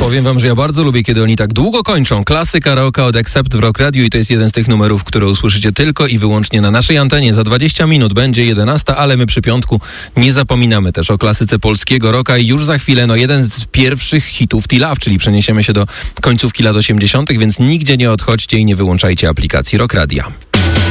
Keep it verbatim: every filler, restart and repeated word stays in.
Powiem wam, że ja bardzo lubię, kiedy oni tak długo kończą. Klasyka rocka od Accept w Rock Radio i to jest jeden z tych numerów, które usłyszycie tylko i wyłącznie na naszej antenie. Za dwadzieścia minut będzie jedenasta, ale my przy piątku nie zapominamy też o klasyce polskiego rocka i już za chwilę no jeden z pierwszych hitów T-Love, czyli przeniesiemy się do końcówki lat osiemdziesiątych, więc nigdzie nie odchodźcie i nie wyłączajcie aplikacji Rock Radia.